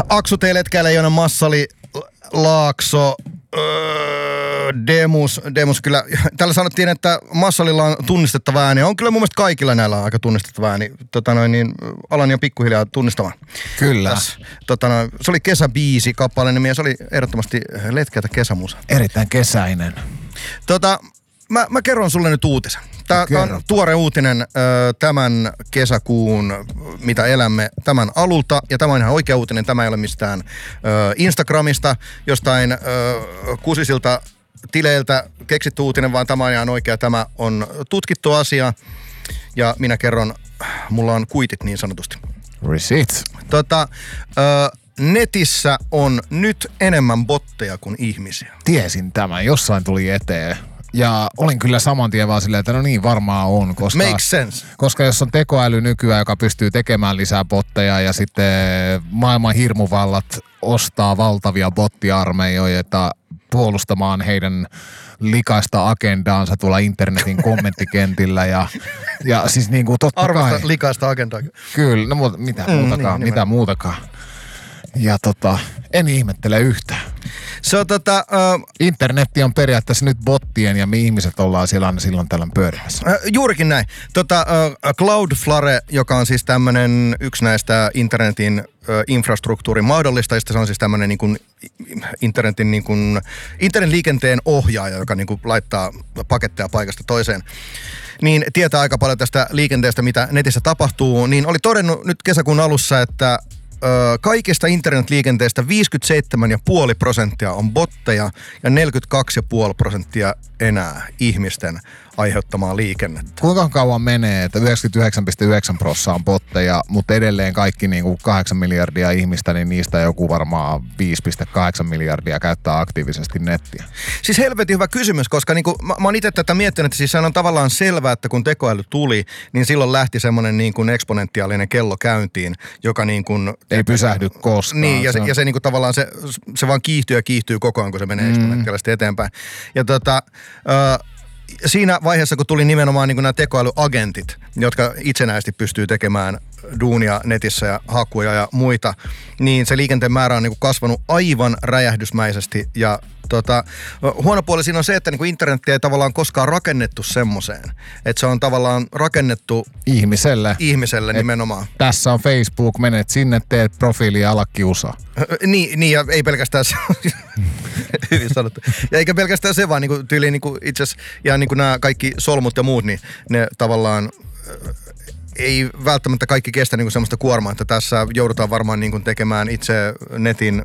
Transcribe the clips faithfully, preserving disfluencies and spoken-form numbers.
Aksu, Teletkäile, Joona Massali, Laakso, öö, Demus, Demus kyllä. Täällä sanottiin, että Massalilla on tunnistettava ääni. On kyllä mun mielestä kaikilla näillä aika tunnistettava ääni. Tota noin, niin alan jo pikkuhiljaa tunnistamaan. Kyllä. Tässä, tota noin, se oli kesäbiisi kappale nimi ja se oli ehdottomasti letkeätä kesämusa. Erittäin kesäinen. Tota, mä, mä kerron sulle nyt uutisen. Tää, tää on tuore uutinen ö, tämän kesäkuun, mitä elämme tämän alulta. Ja tämä on ihan oikea uutinen. Tämä ei ole mistään ö, Instagramista, jostain ö, kusisilta tileiltä keksitty uutinen, vaan tämä on ihan oikea. Tämä on tutkittu asia ja minä kerron, mulla on kuitit niin sanotusti. Receipts. Tota, ö, netissä on nyt enemmän botteja kuin ihmisiä. Tiesin tämän, jossain tuli eteen. Ja olin kyllä saman tien vaan silleen, että no niin varmaan on, koska, Makes sense. koska jos on tekoäly nykyään, joka pystyy tekemään lisää botteja ja sitten maailman hirmuvallat ostaa valtavia bottiarmeijoita puolustamaan heidän likaista agendaansa tuolla internetin kommenttikentillä ja, ja siis niin kuin totta Arvosta kai. likaista agendaa. Kyllä, no mutta mitä Mm, muutakaan, niin, mitä muutakaan. Ja tota, en ihmettele yhtään. Se on tota... Uh, Internetti on periaatteessa nyt bottien ja me ihmiset ollaan siellä aina silloin tällöin pyörimässä. uh, juurikin näin. Tota, uh, Cloudflare, joka on siis tämmönen yksi näistä internetin uh, infrastruktuurin mahdollistajista, se on siis tämmönen niin kuin internetin niin kuin, internetliikenteen ohjaaja, joka niin kuin laittaa paketteja paikasta toiseen. Niin tietää aika paljon tästä liikenteestä, mitä netissä tapahtuu, niin oli todennut nyt kesäkuun alussa, että Öö, kaikista internetliikenteestä viisikymmentäseitsemän pilkku viisi prosenttia on botteja ja neljäkymmentäkaksi pilkku viisi prosenttia enää ihmisten aiheuttamaa liikennettä. Kuinka kauan menee, että yhdeksänkymmentäyhdeksän pilkku yhdeksän prosenttia on botteja, mutta edelleen kaikki niin kuin kahdeksan miljardia ihmistä, niin niistä joku varmaan viisi pilkku kahdeksan miljardia käyttää aktiivisesti nettiä. Siis helvetin hyvä kysymys, koska niin kuin, mä, mä oon itse tätä miettinyt, että siis on tavallaan selvää, että kun tekoäly tuli, niin silloin lähti semmoinen niin kuin eksponentiaalinen kello käyntiin, joka niin kuin... Ei pysähdy koskaan. Niin, ja se, ja se niin kuin tavallaan se, se vaan kiihtyy ja kiihtyy koko ajan, kun se menee mm. eksponentiaalisesti eteenpäin. Ja tota... Ö, siinä vaiheessa, kun tuli nimenomaan niin kuin nämä tekoälyagentit, jotka itsenäisesti pystyy tekemään duunia netissä ja hakuja ja muita, niin se liikenteen määrä on niin kuin kasvanut aivan räjähdysmäisesti. Ja tota, huono puoli siinä on se, että niin kuin internet ei tavallaan koskaan rakennettu semmoiseen. Että se on tavallaan rakennettu ihmiselle. Ihmiselle nimenomaan. Tässä on Facebook, menet sinne, teet profiili ja ala kiusaa. Niin, niin, ja ei pelkästään se, hyvin sanottu. Ja eikä pelkästään se, vaan niin tyyliin niin itse asiassa, ja niin kuin nämä kaikki solmut ja muut, niin ne tavallaan ei välttämättä kaikki kestä niin kuin semmoista kuormaa, että tässä joudutaan varmaan niin kuin tekemään itse netin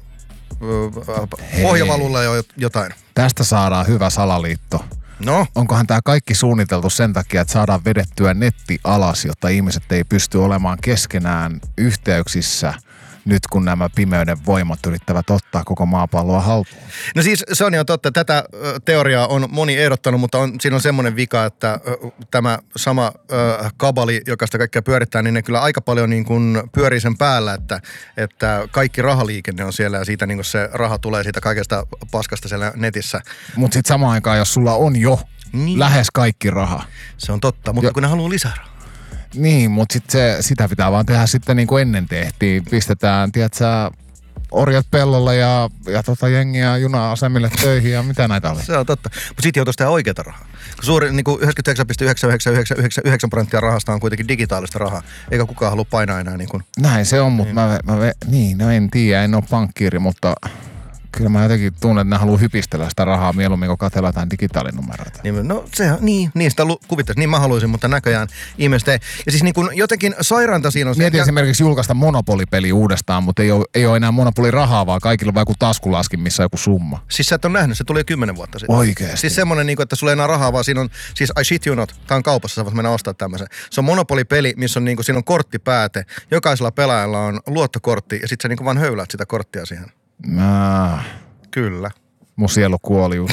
pohjavalulla jo jotain. Tästä saadaan hyvä salaliitto. No? Onkohan tämä kaikki suunniteltu sen takia, että saadaan vedettyä netti alas, jotta ihmiset ei pysty olemaan keskenään yhteyksissä nyt kun nämä pimeyden voimat yrittävät ottaa koko maapalloa haltuun? No siis se on ihan totta. Tätä teoriaa on moni ehdottanut, mutta on, siinä on semmoinen vika, että tämä sama äh, kabali, joka sitä kaikkea pyörittää, niin ne kyllä aika paljon niin kuin pyörii sen päällä, että, että kaikki rahaliikenne on siellä ja siitä niin kuin se raha tulee siitä kaikesta paskasta siellä netissä. Mutta sitten samaan aikaan, jos sulla on jo niin lähes kaikki raha. Se on totta, mutta jo, kun ne haluaa lisää rahaa. Niin, mutta sit se, sitä pitää vaan tehdä sitten niin kuin ennen tehtiin. Pistetään, tiedätkö, orjat pellolle ja, ja tota jengiä juna-asemille töihin ja mitä näitä oli. Se on totta. Mutta sitten joutuisi tehdä oikeata rahaa. Kun suuri niin kuin yhdeksänkymmentäyhdeksän pilkku yhdeksänsataayhdeksänkymmentäyhdeksän prosenttia rahasta on kuitenkin digitaalista rahaa. Eikä kukaan halua painaa enää niin kuin. Näin se on, mutta niin. mä, mä, niin, no en tiedä, en ole pankkiiri, mutta kyllä mä jotenkin tunnen, että ne haluaa hypistellä sitä rahaa mieluummin, kun katsellaan jotain digitaalinumeroita. Niin, no se niin, niin sitä kuvittaisi. Niin mä haluaisin, mutta näköjään ihmiset ei. Ja siis niin kuin jotenkin sairaanta siinä on se. Mietin esimerkiksi julkaista Monopoly-peli uudestaan, mutta ei ole, ei ole enää Monopoly-rahaa, vaan kaikilla on vaan joku taskulaskin, missä on joku summa. Siis sä et ole nähnyt, se tuli jo kymmenen vuotta sitten. Oikeesti? Siis semmoinen, niin kuin, että sulla ei enää rahaa, vaan siinä on, siis I shit you not, tää on kaupassa, sä voit mennä ostaa tämmöisen. Se on Monopoly-peli, missä on, niin kuin, siinä on korttipääte, jokaisella pelaajalla on luottokortti ja sit sä niin kuin vaan höyläät sitä korttia siihen. Mä... Kyllä. Mun sielu kuoli just.